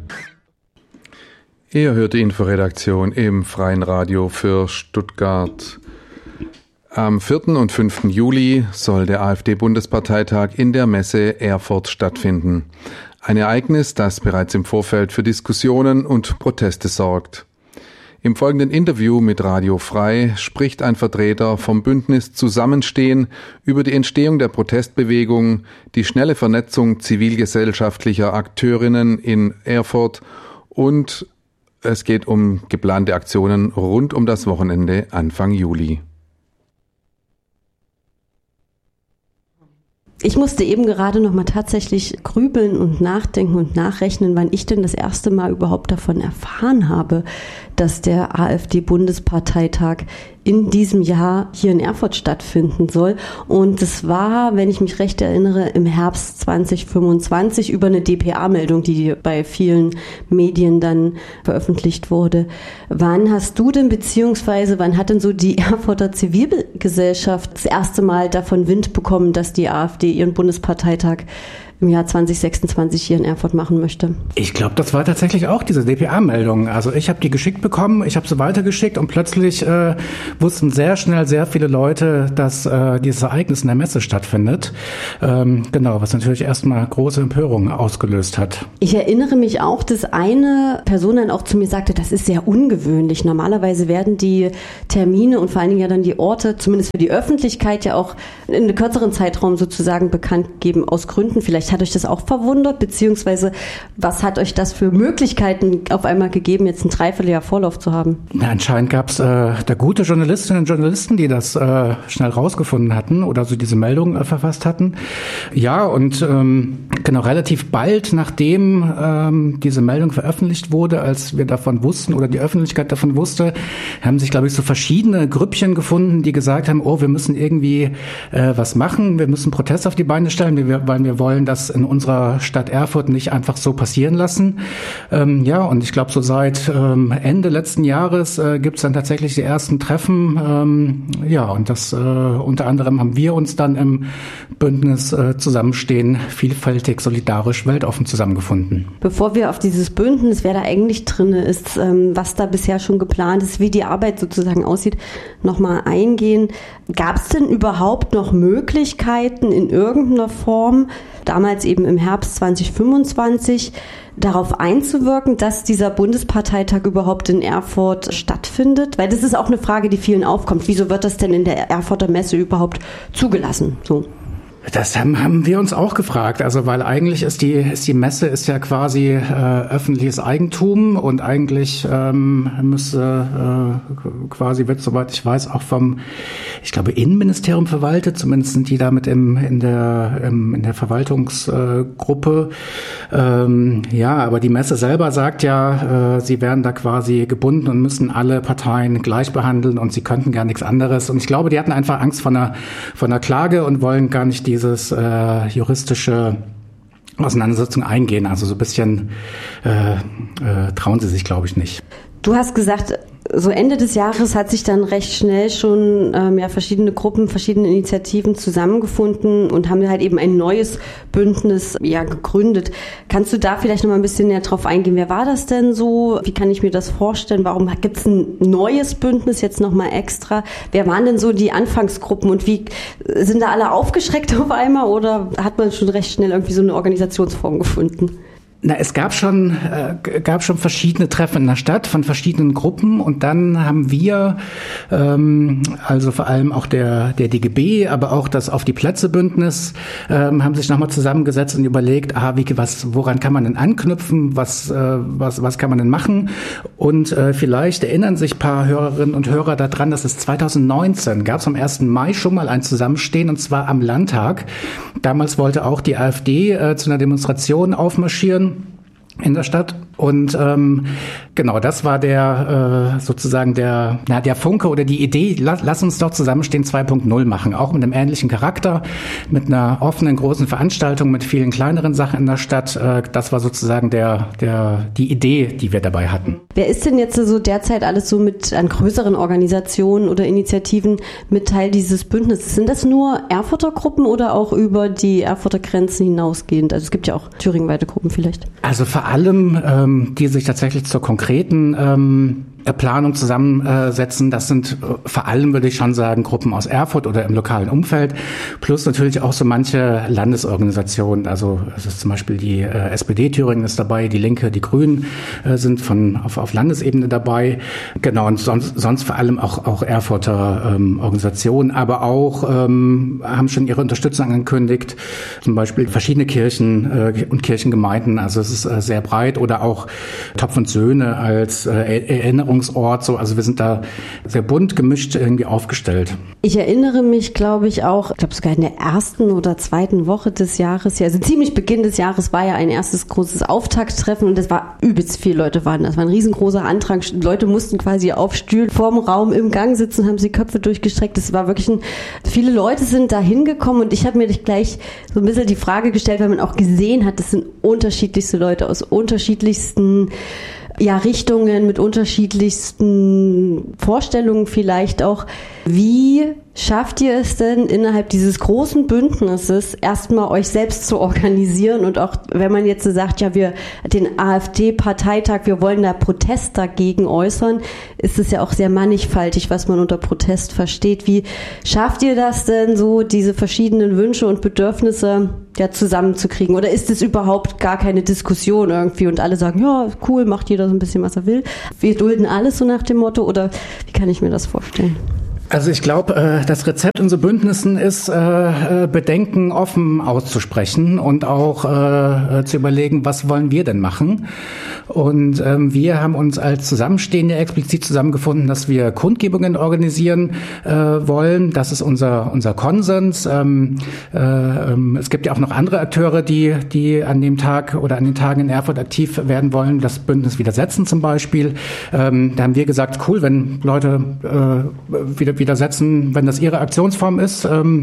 Ihr hört die Inforedaktion im Freien Radio für Stuttgart. Am 4. und 5. Juli soll der AfD-Bundesparteitag in der Messe Erfurt stattfinden. Ein Ereignis, das bereits im Vorfeld für Diskussionen und Proteste sorgt. Im folgenden Interview mit Radio Frei spricht ein Vertreter vom Bündnis Zusammenstehen über die Entstehung der Protestbewegung, die schnelle Vernetzung zivilgesellschaftlicher Akteurinnen in Erfurt und es geht um geplante Aktionen rund um das Wochenende Anfang Juli. Ich musste eben gerade noch mal tatsächlich grübeln und nachdenken und nachrechnen, wann ich denn das erste Mal überhaupt davon erfahren habe, dass der AfD-Bundesparteitag in diesem Jahr hier in Erfurt stattfinden soll. Und es war, wenn ich mich recht erinnere, im Herbst 2025 über eine dpa-Meldung, die bei vielen Medien dann veröffentlicht wurde. Wann hast du denn, beziehungsweise wann hat denn so die Erfurter Zivilgesellschaft das erste Mal davon Wind bekommen, dass die AfD ihren Bundesparteitag im Jahr 2026 hier in Erfurt machen möchte? Ich glaube, das war tatsächlich auch diese dpa-Meldung. Also ich habe die geschickt bekommen, ich habe sie weitergeschickt und plötzlich wussten sehr schnell sehr viele Leute, dass dieses Ereignis in der Messe stattfindet. Genau, was natürlich erstmal große Empörung ausgelöst hat. Ich erinnere mich auch, dass eine Person dann auch zu mir sagte, das ist sehr ungewöhnlich. Normalerweise werden die Termine und vor allen Dingen ja dann die Orte, zumindest für die Öffentlichkeit, ja auch in einem kürzeren Zeitraum sozusagen bekannt geben, aus Gründen. Vielleicht hat euch das auch verwundert, beziehungsweise was hat euch das für Möglichkeiten auf einmal gegeben, jetzt ein Dreivierteljahr Vorlauf zu haben? Na, anscheinend gab es da gute Journalistinnen und Journalisten, die das schnell rausgefunden hatten oder so diese Meldung verfasst hatten. Ja, und genau relativ bald, nachdem diese Meldung veröffentlicht wurde, als wir davon wussten oder die Öffentlichkeit davon wusste, haben sich, glaube ich, so verschiedene Grüppchen gefunden, die gesagt haben, oh, wir müssen irgendwie was machen, wir müssen Protest auf die Beine stellen, weil wir wollen, dass in unserer Stadt Erfurt nicht einfach so passieren lassen. Ja, und ich glaube, so seit Ende letzten Jahres gibt es dann tatsächlich die ersten Treffen. Ja, und das unter anderem haben wir uns dann im Bündnis Zusammenstehen, vielfältig, solidarisch, weltoffen zusammengefunden. Bevor wir auf dieses Bündnis, wer da eigentlich drin ist, was da bisher schon geplant ist, wie die Arbeit sozusagen aussieht, nochmal eingehen. Gab es denn überhaupt noch Möglichkeiten in irgendeiner Form, damals eben im Herbst 2025, darauf einzuwirken, dass dieser Bundesparteitag überhaupt in Erfurt stattfindet? Weil das ist auch eine Frage, die vielen aufkommt. Wieso wird das denn in der Erfurter Messe überhaupt zugelassen? So. Das haben wir uns auch gefragt, also weil eigentlich ist die Messe ist ja quasi öffentliches Eigentum und eigentlich müsste quasi, wird soweit ich weiß, auch vom, ich glaube, Innenministerium verwaltet, zumindest sind die damit in der Verwaltungsgruppe. Ja, aber die Messe selber sagt ja, sie werden da quasi gebunden und müssen alle Parteien gleich behandeln und sie könnten gar nichts anderes. Und ich glaube, die hatten einfach Angst vor einer Klage und wollen gar nicht dieses juristische Auseinandersetzung eingehen. Also so ein bisschen trauen sie sich, glaube ich, nicht. Du hast gesagt, so Ende des Jahres hat sich dann recht schnell schon verschiedene Gruppen, verschiedene Initiativen zusammengefunden und haben halt eben ein neues Bündnis gegründet. Kannst du da vielleicht noch mal ein bisschen näher drauf eingehen? Wer war das denn so? Wie kann ich mir das vorstellen? Warum gibt es ein neues Bündnis jetzt noch mal extra? Wer waren denn so die Anfangsgruppen und wie sind da alle aufgeschreckt auf einmal oder hat man schon recht schnell irgendwie so eine Organisationsform gefunden? Na, es gab schon verschiedene Treffen in der Stadt von verschiedenen Gruppen und dann haben wir, also vor allem auch der DGB, aber auch das Auf die Plätze Bündnis, haben sich nochmal zusammengesetzt und überlegt, woran kann man denn anknüpfen, was kann man denn machen? Und vielleicht erinnern sich ein paar Hörerinnen und Hörer daran, dass es 2019 gab es am 1. Mai schon mal ein Zusammenstehen und zwar am Landtag. Damals wollte auch die AfD zu einer Demonstration aufmarschieren in der Stadt. Und genau, das war sozusagen der Funke oder die Idee, lass uns doch Zusammenstehen 2.0 machen, auch mit einem ähnlichen Charakter, mit einer offenen, großen Veranstaltung, mit vielen kleineren Sachen in der Stadt. Das war sozusagen die Idee, die wir dabei hatten. Wer ist denn jetzt so derzeit alles so an größeren Organisationen oder Initiativen mit Teil dieses Bündnisses? Sind das nur Erfurter Gruppen oder auch über die Erfurter Grenzen hinausgehend? Also es gibt ja auch thüringenweite Gruppen vielleicht. Also vor allem die sich tatsächlich zur konkreten Planung zusammensetzen. Das sind vor allem, würde ich schon sagen, Gruppen aus Erfurt oder im lokalen Umfeld, plus natürlich auch so manche Landesorganisationen. Also es ist zum Beispiel die SPD Thüringen ist dabei, die Linke, die Grünen sind auf Landesebene dabei. Genau, und sonst vor allem auch Erfurter Organisationen, aber auch haben schon ihre Unterstützung angekündigt, zum Beispiel verschiedene Kirchen und Kirchengemeinden. Also es ist sehr breit, oder auch Topf und Söhne als Erinnerungsort. So, also wir sind da sehr bunt gemischt irgendwie aufgestellt. Ich erinnere mich, glaube ich, sogar in der ersten oder zweiten Woche des Jahres, also ziemlich Beginn des Jahres war ja ein erstes großes Auftakttreffen und es war übelst viele Leute waren. Das war ein riesengroßer Antrag. Leute mussten quasi auf Stühlen vorm Raum im Gang sitzen, haben sie Köpfe durchgestreckt. Es war wirklich viele Leute sind da hingekommen und ich habe mir gleich so ein bisschen die Frage gestellt, weil man auch gesehen hat, das sind unterschiedlichste Leute aus unterschiedlichsten Richtungen, mit unterschiedlichsten Vorstellungen vielleicht auch. Wie schafft ihr es denn innerhalb dieses großen Bündnisses erstmal euch selbst zu organisieren und auch wenn man jetzt so sagt, den AfD-Parteitag, wir wollen da Protest dagegen äußern, ist es ja auch sehr mannigfaltig, was man unter Protest versteht. Wie schafft ihr das denn so, diese verschiedenen Wünsche und Bedürfnisse zusammenzukriegen? Oder ist es überhaupt gar keine Diskussion irgendwie und alle sagen, ja, cool, macht jeder so ein bisschen, was er will? Wir dulden alles so nach dem Motto oder wie kann ich mir das vorstellen? Also ich glaube, das Rezept in so Bündnissen ist, Bedenken offen auszusprechen und auch zu überlegen, was wollen wir denn machen? Und wir haben uns als Zusammenstehende explizit zusammengefunden, dass wir Kundgebungen organisieren wollen. Das ist unser Konsens. Es gibt ja auch noch andere Akteure, die an dem Tag oder an den Tagen in Erfurt aktiv werden wollen. Das Bündnis Widersetzen zum Beispiel. Da haben wir gesagt, cool, wenn Leute widersetzen, wenn das ihre Aktionsform ist,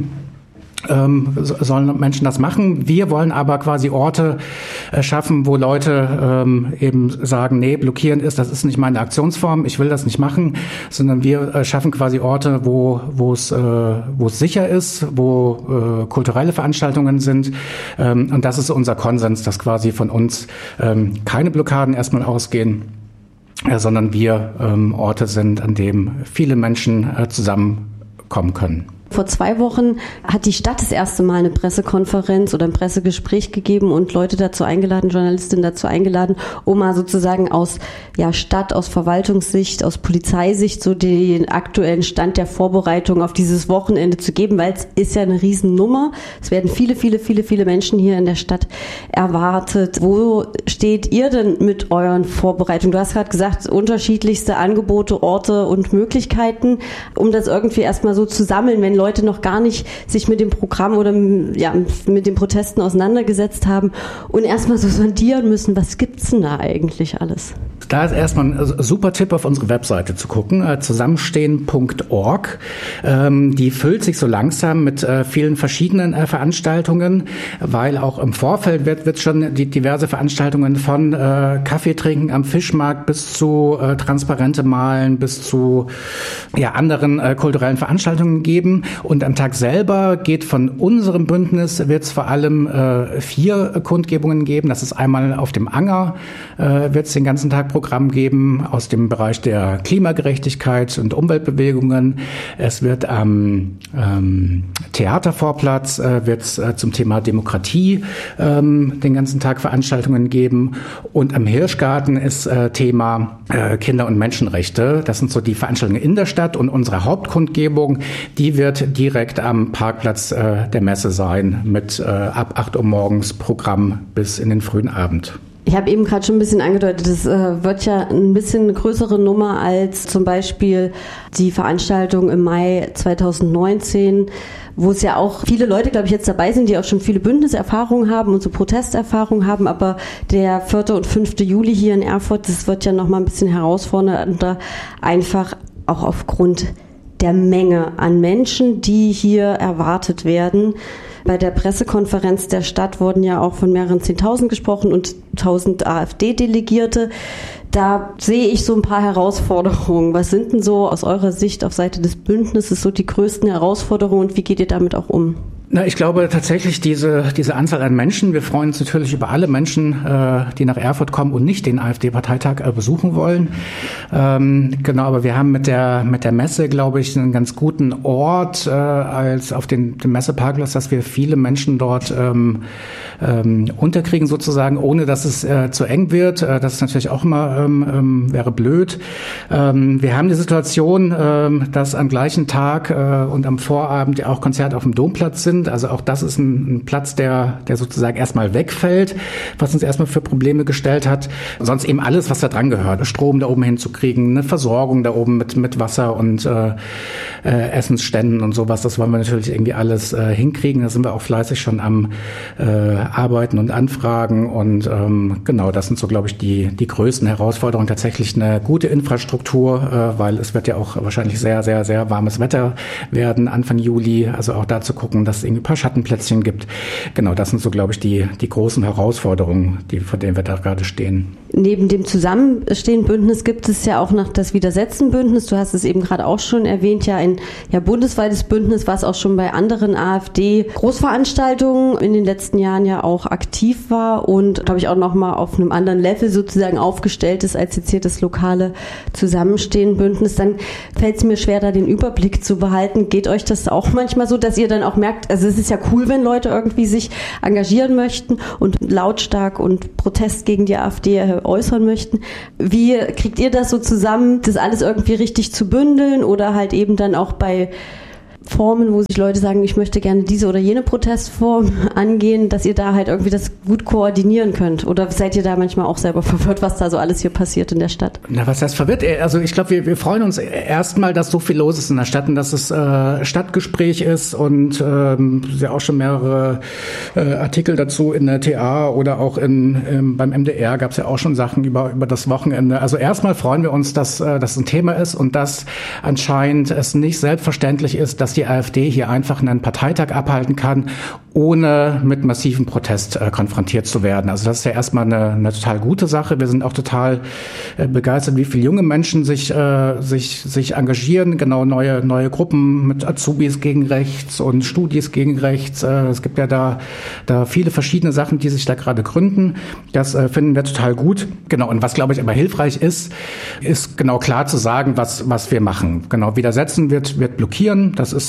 sollen Menschen das machen. Wir wollen aber quasi Orte schaffen, wo Leute eben sagen, nee, blockieren das ist nicht meine Aktionsform, ich will das nicht machen, sondern wir schaffen quasi Orte, wo es sicher ist, wo kulturelle Veranstaltungen sind. Und das ist unser Konsens, dass quasi von uns keine Blockaden erstmal ausgehen, sondern wir Orte sind, an dem viele Menschen zusammenkommen können. Vor 2 Wochen hat die Stadt das erste Mal eine Pressekonferenz oder ein Pressegespräch gegeben und Leute dazu eingeladen, Journalistinnen dazu eingeladen, um mal sozusagen aus Stadt, aus Verwaltungssicht, aus Polizeisicht so den aktuellen Stand der Vorbereitung auf dieses Wochenende zu geben, weil es ist ja eine Riesennummer. Es werden viele Menschen hier in der Stadt erwartet. Wo steht ihr denn mit euren Vorbereitungen? Du hast gerade gesagt, unterschiedlichste Angebote, Orte und Möglichkeiten, um das irgendwie erstmal so zu sammeln, wenn Leute noch gar nicht sich mit dem Programm oder mit den Protesten auseinandergesetzt haben und erstmal so sondieren müssen, was gibt's denn da eigentlich alles? Da ist erstmal ein super Tipp, auf unsere Webseite zu gucken, zusammenstehen.org. Die füllt sich so langsam mit vielen verschiedenen Veranstaltungen, weil auch im Vorfeld wird schon diverse Veranstaltungen von Kaffee trinken am Fischmarkt bis zu Transparente malen, bis zu anderen kulturellen Veranstaltungen geben. Und am Tag selber geht von unserem Bündnis, wird es vor allem 4 Kundgebungen geben. Das ist einmal auf dem Anger, wird es den ganzen Tag Programm geben aus dem Bereich der Klimagerechtigkeit und Umweltbewegungen. Es wird am Theatervorplatz wird zum Thema Demokratie den ganzen Tag Veranstaltungen geben. Und am Hirschgarten ist Thema Kinder- und Menschenrechte. Das sind so die Veranstaltungen in der Stadt. Und unsere Hauptkundgebung, die wird direkt am Parkplatz der Messe sein mit ab 8 Uhr morgens Programm bis in den frühen Abend. Ich habe eben gerade schon ein bisschen angedeutet, das wird ja ein bisschen eine größere Nummer als zum Beispiel die Veranstaltung im Mai 2019, wo es ja auch viele Leute, glaube ich, jetzt dabei sind, die auch schon viele Bündniserfahrungen haben und so Protesterfahrungen haben, aber der 4. und 5. Juli hier in Erfurt, das wird ja nochmal ein bisschen herausfordernder, einfach auch aufgrund der Menge an Menschen, die hier erwartet werden. Bei der Pressekonferenz der Stadt wurden ja auch von mehreren 10.000 gesprochen und 1.000 AfD-Delegierte. Da sehe ich so ein paar Herausforderungen. Was sind denn so aus eurer Sicht auf Seite des Bündnisses so die größten Herausforderungen und wie geht ihr damit auch um? Na, ich glaube tatsächlich diese Anzahl an Menschen. Wir freuen uns natürlich über alle Menschen, die nach Erfurt kommen und nicht den AfD-Parteitag besuchen wollen. Genau, aber wir haben mit der Messe, glaube ich, einen ganz guten Ort als auf dem Messeparkplatz, dass wir viele Menschen dort unterkriegen sozusagen, ohne dass es zu eng wird. Das ist natürlich auch immer wäre blöd. Wir haben die Situation, dass am gleichen Tag und am Vorabend ja auch Konzerte auf dem Domplatz sind. Also auch das ist ein Platz, der sozusagen erstmal wegfällt, was uns erstmal für Probleme gestellt hat. Sonst eben alles, was da dran gehört. Strom da oben hinzukriegen, eine Versorgung da oben mit Wasser und Essensständen und sowas. Das wollen wir natürlich irgendwie alles hinkriegen. Da sind wir auch fleißig schon am Arbeiten und Anfragen. Und genau, das sind so, glaube ich, die größten Herausforderungen. Tatsächlich eine gute Infrastruktur, weil es wird ja auch wahrscheinlich sehr, sehr, sehr warmes Wetter werden Anfang Juli. Also auch da zu gucken, dass es irgendwie ein paar Schattenplätzchen gibt. Genau, das sind so, glaube ich, die großen Herausforderungen, vor denen wir da gerade stehen. Neben dem Zusammenstehen-Bündnis gibt es ja auch noch das Widersetzen-Bündnis. Du hast es eben gerade auch schon erwähnt, ja ein bundesweites Bündnis, was auch schon bei anderen AfD-Großveranstaltungen in den letzten Jahren ja auch aktiv war und, glaube ich, auch nochmal auf einem anderen Level sozusagen aufgestellt ist als jetzt hier das lokale Zusammenstehen-Bündnis. Dann fällt es mir schwer, da den Überblick zu behalten. Geht euch das auch manchmal so, dass ihr dann auch merkt, also es ist ja cool, wenn Leute irgendwie sich engagieren möchten und lautstark und Protest gegen die AfD äußern möchten. Wie kriegt ihr das so zusammen, das alles irgendwie richtig zu bündeln oder halt eben dann auch bei Formen, wo sich Leute sagen, ich möchte gerne diese oder jene Protestform angehen, dass ihr da halt irgendwie das gut koordinieren könnt? Oder seid ihr da manchmal auch selber verwirrt, was da so alles hier passiert in der Stadt? Na, was heißt verwirrt? Also ich glaube, wir freuen uns erstmal, dass so viel los ist in der Stadt und dass es Stadtgespräch ist und ja auch schon mehrere Artikel dazu in der TA oder auch beim MDR gab es ja auch schon Sachen über das Wochenende. Also erstmal freuen wir uns, dass das ein Thema ist und dass anscheinend es nicht selbstverständlich ist, dass die AfD hier einfach einen Parteitag abhalten kann, ohne mit massivem Protest konfrontiert zu werden. Also das ist ja erstmal eine total gute Sache. Wir sind auch total begeistert, wie viele junge Menschen sich engagieren. Genau, neue Gruppen mit Azubis gegen rechts und Studis gegen rechts. Es gibt ja da viele verschiedene Sachen, die sich da gerade gründen. Das finden wir total gut. Genau. Und was, glaube ich, aber hilfreich ist genau klar zu sagen, was wir machen. Genau, widersetzen wird blockieren. Das ist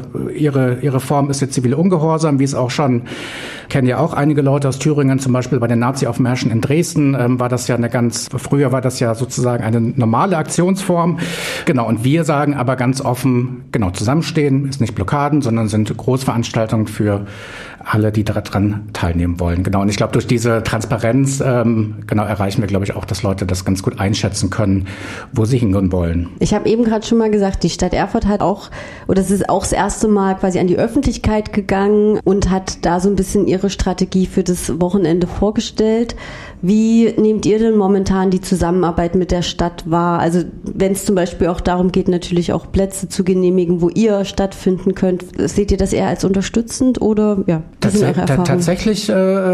ihre Form ist jetzt zivile Ungehorsam, wie es auch schon, kennen ja auch einige Leute aus Thüringen, zum Beispiel bei den Nazi-Aufmärschen in Dresden, früher war das ja sozusagen eine normale Aktionsform. Genau, und wir sagen aber ganz offen, genau, zusammenstehen ist nicht Blockaden, sondern sind Großveranstaltungen für alle, die daran teilnehmen wollen. Genau, und ich glaube, durch diese Transparenz erreichen wir, glaube ich, auch, dass Leute das ganz gut einschätzen können, wo sie hingehen wollen. Ich habe eben gerade schon mal gesagt, die Stadt Erfurt hat auch, oder es ist auch das erste Mal quasi an die Öffentlichkeit gegangen und hat da so ein bisschen ihre Strategie für das Wochenende vorgestellt. Wie nehmt ihr denn momentan die Zusammenarbeit mit der Stadt wahr? Also wenn es zum Beispiel auch darum geht, natürlich auch Plätze zu genehmigen, wo ihr stattfinden könnt, seht ihr das eher als unterstützend oder ja? Tatsächlich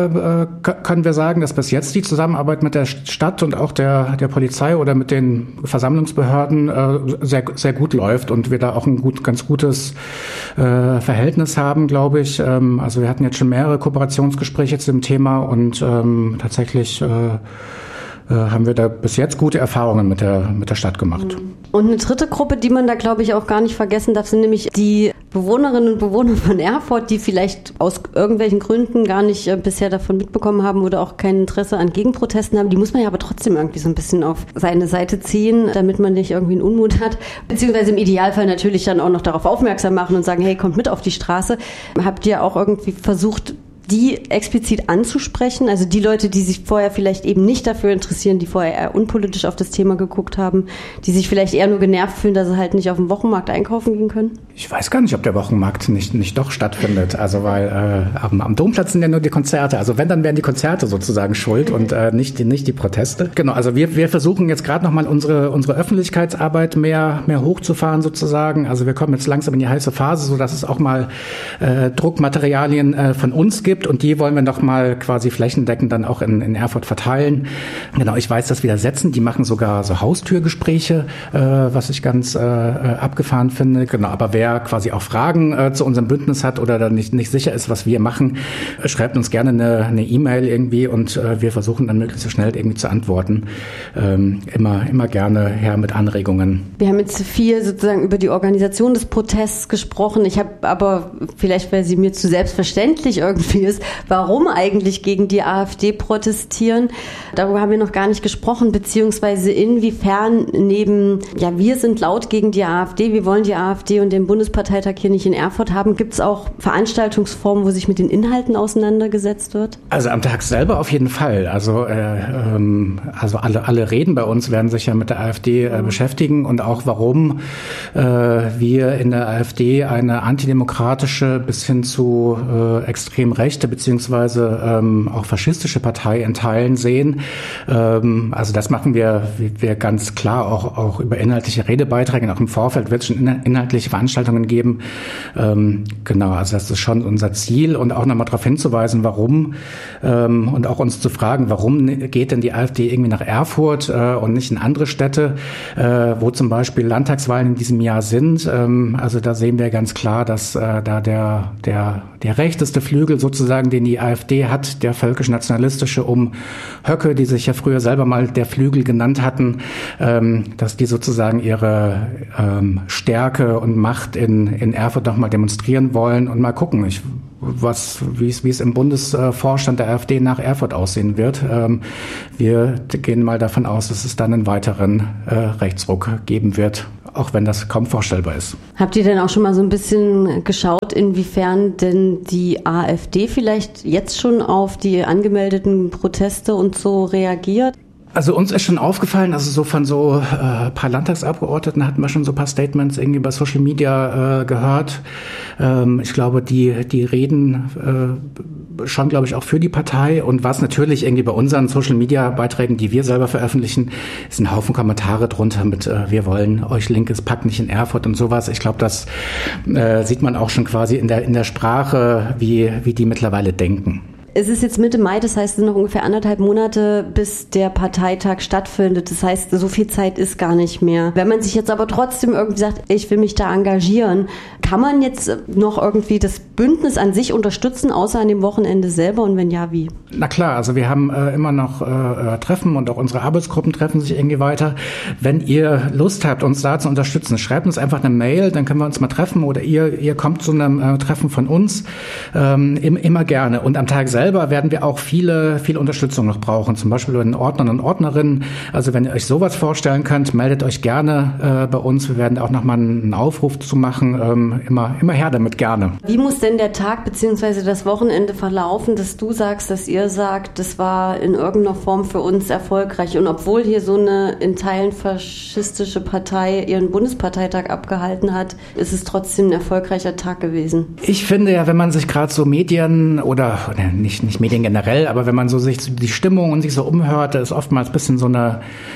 können wir sagen, dass bis jetzt die Zusammenarbeit mit der Stadt und auch der Polizei oder mit den Versammlungsbehörden sehr, sehr gut läuft und wir da auch ein ganz gutes Verhältnis haben, glaube ich. Also wir hatten jetzt schon mehrere Kooperationsgespräche zu dem Thema und tatsächlich haben wir da bis jetzt gute Erfahrungen mit der Stadt gemacht. Und eine dritte Gruppe, die man da, glaube ich, auch gar nicht vergessen darf, sind nämlich die Bewohnerinnen und Bewohner von Erfurt, die vielleicht aus irgendwelchen Gründen gar nicht bisher davon mitbekommen haben oder auch kein Interesse an Gegenprotesten haben. Die muss man ja aber trotzdem irgendwie so ein bisschen auf seine Seite ziehen, damit man nicht irgendwie einen Unmut hat. Beziehungsweise im Idealfall natürlich dann auch noch darauf aufmerksam machen und sagen, hey, kommt mit auf die Straße. Habt ihr auch irgendwie versucht, die explizit anzusprechen, also die Leute, die sich vorher vielleicht eben nicht dafür interessieren, die vorher eher unpolitisch auf das Thema geguckt haben, die sich vielleicht eher nur genervt fühlen, dass sie halt nicht auf dem Wochenmarkt einkaufen gehen können? Ich weiß gar nicht, ob der Wochenmarkt nicht doch stattfindet, also weil am Domplatz sind ja nur die Konzerte, also wenn, dann wären die Konzerte sozusagen schuld und nicht die Proteste. Genau, also wir versuchen jetzt gerade nochmal unsere Öffentlichkeitsarbeit mehr hochzufahren sozusagen, also wir kommen jetzt langsam in die heiße Phase, sodass es auch mal Druckmaterialien von uns gibt. gibt und die wollen wir noch mal quasi flächendeckend dann auch in Erfurt verteilen. Genau, ich weiß das Widersetzen, die machen sogar so Haustürgespräche, was ich ganz abgefahren finde. Genau, aber wer quasi auch Fragen zu unserem Bündnis hat oder dann nicht sicher ist, was wir machen, schreibt uns gerne eine E-Mail irgendwie und wir versuchen dann möglichst schnell irgendwie zu antworten. Immer gerne her mit Anregungen. Wir haben jetzt viel sozusagen über die Organisation des Protests gesprochen. Ich habe aber, vielleicht weil sie mir zu selbstverständlich irgendwie ist, warum eigentlich gegen die AfD protestieren. Darüber haben wir noch gar nicht gesprochen, beziehungsweise inwiefern wir sind laut gegen die AfD, wir wollen die AfD und den Bundesparteitag hier nicht in Erfurt haben. Gibt es auch Veranstaltungsformen, wo sich mit den Inhalten auseinandergesetzt wird? Also am Tag selber auf jeden Fall. Also alle Reden bei uns werden sich ja mit der AfD beschäftigen und auch warum wir in der AfD eine antidemokratische bis hin zu extrem rechte beziehungsweise auch faschistische Partei in Teilen sehen. Also das machen wir ganz klar auch über inhaltliche Redebeiträge. Und auch im Vorfeld wird es schon inhaltliche Veranstaltungen geben. Genau, also das ist schon unser Ziel und auch nochmal darauf hinzuweisen, warum und auch uns zu fragen, warum geht denn die AfD irgendwie nach Erfurt und nicht in andere Städte, wo zum Beispiel Landtagswahlen in diesem Jahr sind. Also da sehen wir ganz klar, dass da der rechteste Flügel sozusagen, den die AfD hat, der völkisch-nationalistische um Höcke, die sich ja früher selber mal der Flügel genannt hatten, dass die sozusagen ihre Stärke und Macht in Erfurt noch mal demonstrieren wollen und mal gucken, wie es im Bundesvorstand der AfD nach Erfurt aussehen wird. Wir gehen mal davon aus, dass es dann einen weiteren Rechtsruck geben wird, auch wenn das kaum vorstellbar ist. Habt ihr denn auch schon mal so ein bisschen geschaut, inwiefern denn die AfD vielleicht jetzt schon auf die angemeldeten Proteste und so reagiert? Also uns ist schon aufgefallen, also so von so paar Landtagsabgeordneten hatten wir schon so ein paar Statements irgendwie bei Social Media gehört. Ich glaube, die reden schon, glaube ich, auch für die Partei. Und was natürlich irgendwie bei unseren Social Media Beiträgen, die wir selber veröffentlichen, ist ein Haufen Kommentare drunter mit wir wollen euch linkes Pack nicht in Erfurt und sowas. Ich glaube, das sieht man auch schon quasi in der Sprache, wie die mittlerweile denken. Es ist jetzt Mitte Mai, das heißt, es sind noch ungefähr 1,5 Monate, bis der Parteitag stattfindet. Das heißt, so viel Zeit ist gar nicht mehr. Wenn man sich jetzt aber trotzdem irgendwie sagt, ich will mich da engagieren, kann man jetzt noch irgendwie das Bündnis an sich unterstützen, außer an dem Wochenende selber? Und wenn ja, wie? Na klar, also wir haben immer noch Treffen und auch unsere Arbeitsgruppen treffen sich irgendwie weiter. Wenn ihr Lust habt, uns da zu unterstützen, schreibt uns einfach eine Mail, dann können wir uns mal treffen oder ihr kommt zu einem Treffen von uns, immer gerne. Und am Tag selber werden wir auch viel Unterstützung noch brauchen, zum Beispiel bei den Ordnern und Ordnerinnen. Also wenn ihr euch sowas vorstellen könnt, meldet euch gerne bei uns. Wir werden auch nochmal einen Aufruf zu machen. Immer her damit, gerne. Wie muss denn der Tag bzw. das Wochenende verlaufen, dass du sagst, dass ihr sagt, das war in irgendeiner Form für uns erfolgreich? Und obwohl hier so eine in Teilen faschistische Partei ihren Bundesparteitag abgehalten hat, ist es trotzdem ein erfolgreicher Tag gewesen. Ich finde ja, wenn man sich gerade so Medien oder nicht Medien generell, aber wenn man so sich die Stimmung und sich so umhört, da ist oftmals ein bisschen so eine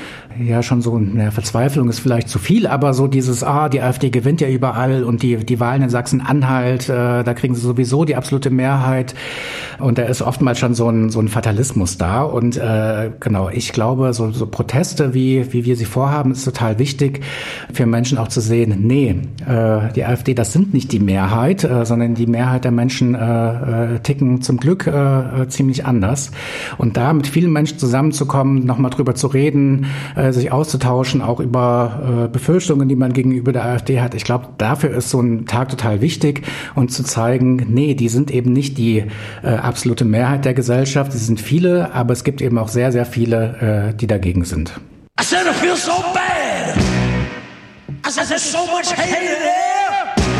Verzweiflung ist vielleicht zu viel, aber so dieses, die AfD gewinnt ja überall und die Wahlen in Sachsen-Anhalt, da kriegen sie sowieso die absolute Mehrheit und da ist oftmals schon so ein Fatalismus da und genau, ich glaube, so Proteste, wie wir sie vorhaben, ist total wichtig für Menschen auch zu sehen, die AfD, das sind nicht die Mehrheit, sondern die Mehrheit der Menschen ticken zum Glück ziemlich anders und da mit vielen Menschen zusammenzukommen, nochmal drüber zu reden, sich auszutauschen, auch über Befürchtungen, die man gegenüber der AfD hat. Ich glaube, dafür ist so ein Tag total wichtig und zu zeigen, die sind eben nicht die absolute Mehrheit der Gesellschaft. Es sind viele, aber es gibt eben auch sehr, sehr viele, die dagegen sind. I said I feel so bad. I said there's so much hate in there.